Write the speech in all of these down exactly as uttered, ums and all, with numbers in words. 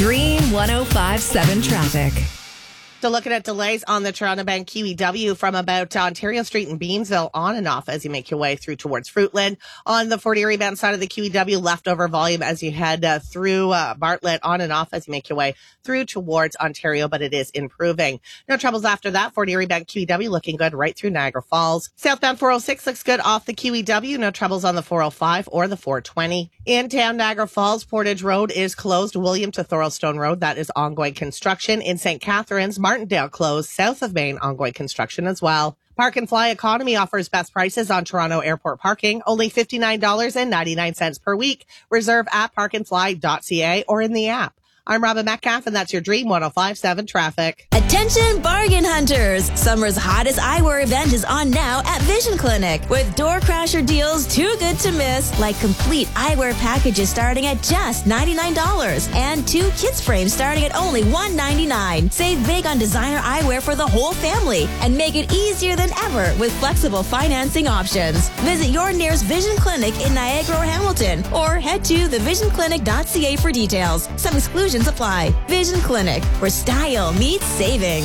Dream one oh five point seven traffic. So looking at delays on the Toronto Bound Q E W from about Ontario Street in Beamsville on and off as you make your way through towards Fruitland. On the Fort Erie Bound side of the Q E W, leftover volume as you head uh, through uh, Bartlett on and off as you make your way through towards Ontario, but it is improving. No troubles after that. Fort Erie Bound Q E W looking good right through Niagara Falls. Southbound four oh six looks good off the Q E W. No troubles on the four oh five or the four twenty. In town Niagara Falls, Portage Road is closed. William to Thorlstone Road, that is ongoing construction. In Saint Catharines, Martindale closed. South of Main, ongoing construction as well. Park and Fly Economy offers best prices on Toronto Airport parking. Only fifty-nine dollars and ninety-nine cents per week. Reserve at park and fly dot c a or in the app. I'm Robin Metcalf, and that's your Dream one oh five point seven traffic. Attention bargain hunters! Summer's hottest eyewear event is on now at Vision Clinic with door crasher deals too good to miss, like complete eyewear packages starting at just ninety-nine dollars and two kids frames starting at only one hundred ninety-nine dollars. Save big on designer eyewear for the whole family and make it easier than ever with flexible financing options. Visit your nearest Vision Clinic in Niagara or Hamilton or head to the vision clinic dot c a for details. Some exclusions apply. Vision Clinic, where style meets savings.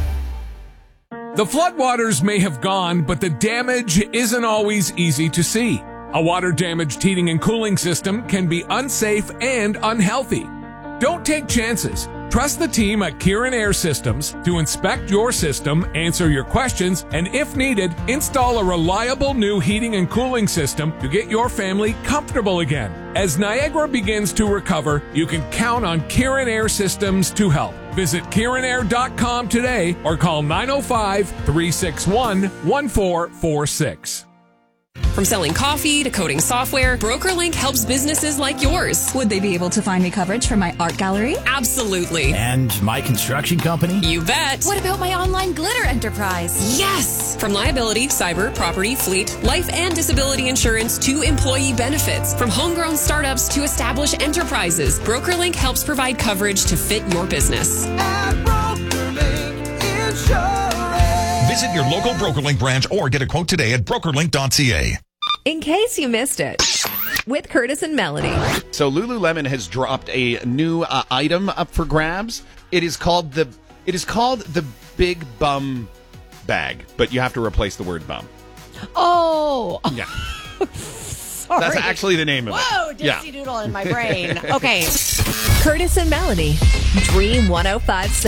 The floodwaters may have gone, but the damage isn't always easy to see. A water-damaged heating and cooling system can be unsafe and unhealthy. Don't take chances. Trust the team at Kieran Air Systems to inspect your system, answer your questions, and if needed, install a reliable new heating and cooling system to get your family comfortable again. As Niagara begins to recover, you can count on Kieran Air Systems to help. Visit kieran air dot com today or call nine oh five, three six one, one four four six. From selling coffee to coding software, BrokerLink helps businesses like yours. Would they be able to find me coverage for my art gallery? Absolutely. And my construction company? You bet. What about my online glitter enterprise? Yes! From liability, cyber, property, fleet, life and disability insurance to employee benefits. From homegrown startups to established enterprises, BrokerLink helps provide coverage to fit your business. At BrokerLink Insurance. Visit your local BrokerLink branch or get a quote today at broker link dot c a. In case you missed it, with Curtis and Melanie. So Lululemon has dropped a new uh, item up for grabs. It is called the it is called the Big Bum Bag, but you have to replace the word bum. Oh. Yeah. Sorry. That's actually the name of Whoa, it. Yeah. Dipsy Doodle in my brain. Okay. Curtis and Melanie, Dream one oh five point seven.